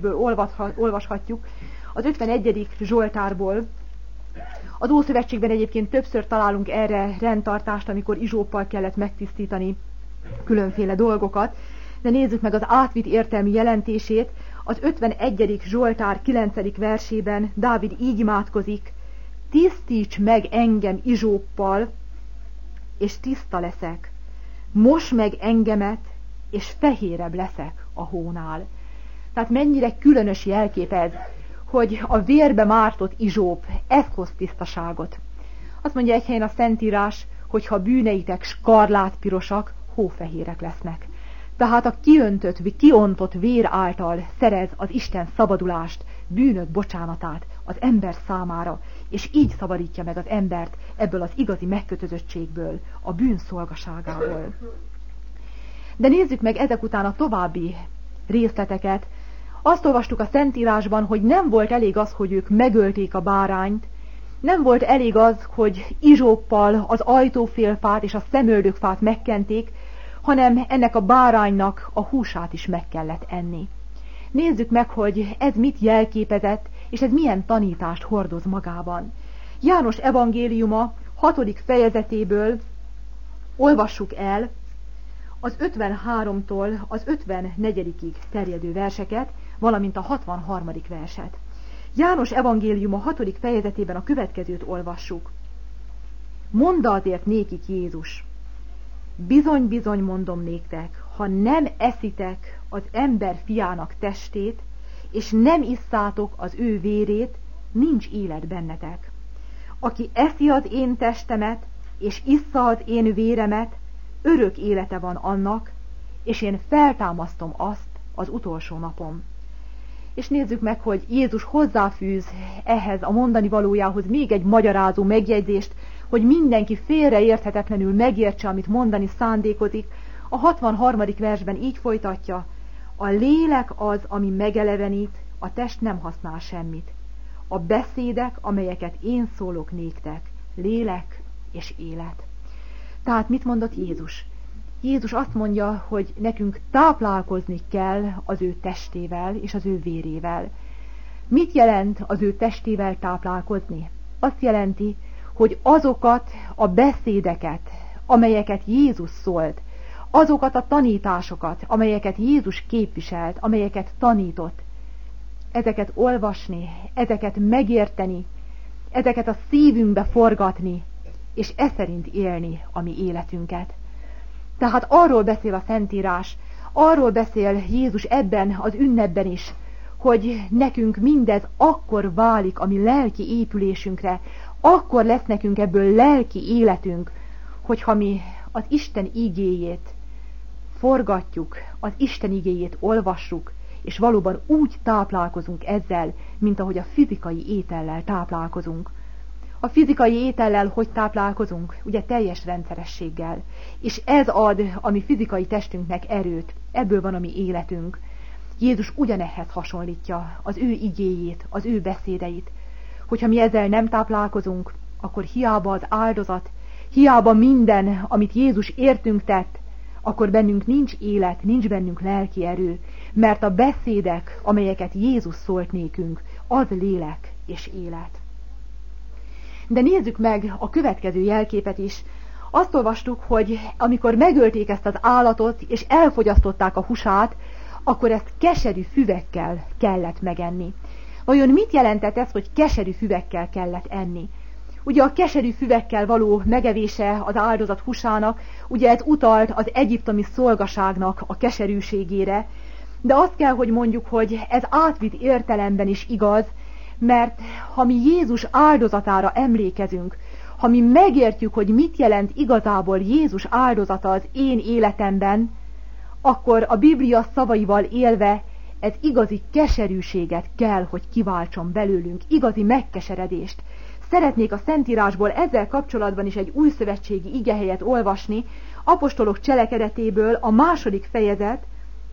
Ószövetségből olvashatjuk, az 51. Zsoltárból. Az Ószövetségben egyébként többször találunk erre rendtartást, amikor izsóppal kellett megtisztítani különféle dolgokat, de nézzük meg az átvitt értelmi jelentését. Az 51. Zsoltár 9. versében Dávid így imádkozik: tisztíts meg engem izsóppal, és tiszta leszek. Mos meg engemet, és fehérebb leszek a hónál. Tehát mennyire különös jelkép ez, hogy a vérbe mártott izsóp, ez hoz tisztaságot. Azt mondja egy helyen a Szentírás, hogy ha bűneitek skarlátpirosak, hófehérek lesznek. Tehát a kiontott vér által szerez az Isten szabadulást, bűnök bocsánatát az ember számára, és így szabadítja meg az embert ebből az igazi megkötözöttségből, a bűn szolgaságából. De nézzük meg ezek után a további részleteket. Azt olvastuk a Szentírásban, hogy nem volt elég az, hogy ők megölték a bárányt, nem volt elég az, hogy izsóppal az ajtófélfát és a szemöldökfát megkenték, hanem ennek a báránynak a húsát is meg kellett enni. Nézzük meg, hogy ez mit jelképezett, és ez milyen tanítást hordoz magában. János evangéliuma 6. fejezetéből olvassuk el az 53-tól az 54-ig terjedő verseket, valamint a 63. verset. János evangéliuma 6. fejezetében a következőt olvassuk. Mondta azért nékik Jézus: bizony, bizony mondom néktek, ha nem eszitek az ember fiának testét, és nem isszátok az ő vérét, nincs élet bennetek. Aki eszi az én testemet, és issza az én véremet, örök élete van annak, és én feltámasztom azt az utolsó napon. És nézzük meg, hogy Jézus hozzáfűz ehhez a mondani valójához még egy magyarázó megjegyzést, hogy mindenki félreérthetetlenül megértse, amit mondani szándékozik. A 63. versben így folytatja: a lélek az, ami megelevenít, a test nem használ semmit. A beszédek, amelyeket én szólok néktek, lélek és élet. Tehát mit mondott Jézus? Jézus azt mondja, hogy nekünk táplálkozni kell az ő testével és az ő vérével. Mit jelent az ő testével táplálkozni? Azt jelenti, hogy azokat a beszédeket, amelyeket Jézus szólt, azokat a tanításokat, amelyeket Jézus képviselt, amelyeket tanított, ezeket olvasni, ezeket megérteni, ezeket a szívünkbe forgatni, és e szerint élni a mi életünket. Tehát arról beszél a Szentírás, arról beszél Jézus ebben az ünnepben is, hogy nekünk mindez akkor válik a mi lelki épülésünkre, akkor lesz nekünk ebből lelki életünk, hogyha mi az Isten igéjét forgatjuk, az Isten igéjét olvassuk, és valóban úgy táplálkozunk ezzel, mint ahogy a fizikai étellel táplálkozunk. A fizikai étellel hogy táplálkozunk? Ugye teljes rendszerességgel. És ez ad a mi fizikai testünknek erőt, ebből van a mi életünk. Jézus ugyanehhez hasonlítja az ő igéjét, az ő beszédeit. Hogyha mi ezzel nem táplálkozunk, akkor hiába az áldozat, hiába minden, amit Jézus értünk tett, akkor bennünk nincs élet, nincs bennünk lelki erő, mert a beszédek, amelyeket Jézus szólt nékünk, az lélek és élet. De nézzük meg a következő jelképet is. Azt olvastuk, hogy amikor megölték ezt az állatot, és elfogyasztották a húsát, akkor ezt keserű füvekkel kellett megenni. Vajon mit jelentett ez, hogy keserű füvekkel kellett enni? Ugye a keserű füvekkel való megevése az áldozat húsának, ugye ez utalt az egyiptomi szolgaságnak a keserűségére, de azt kell, hogy mondjuk, hogy ez átvitt értelemben is igaz, mert ha mi Jézus áldozatára emlékezünk, ha mi megértjük, hogy mit jelent igazából Jézus áldozata az én életemben, akkor a Biblia szavaival élve ez igazi keserűséget kell, hogy kiváltson belőlünk, igazi megkeseredést. Szeretnék a Szentírásból ezzel kapcsolatban is egy újszövetségi igehelyet olvasni, apostolok cselekedetéből a 2. fejezet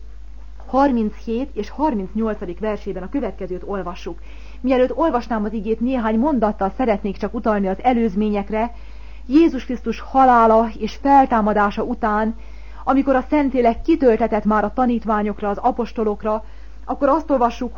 37 és 38. versében a következőt olvassuk. Mielőtt olvasnám az igét, néhány mondattal szeretnék csak utalni az előzményekre. Jézus Krisztus halála és feltámadása után, amikor a Szentlélek kitöltetett már a tanítványokra, az apostolokra, akkor azt olvassuk,